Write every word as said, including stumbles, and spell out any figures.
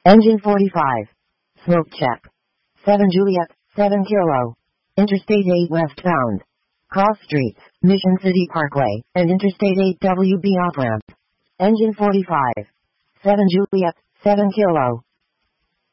Engine forty-five. Smoke check. seven Juliet, seven Kilo. Interstate eight westbound. Cross streets, Mission City Parkway, and Interstate eight W B off-ramp. Engine forty-five. seven Juliet, seven Kilo.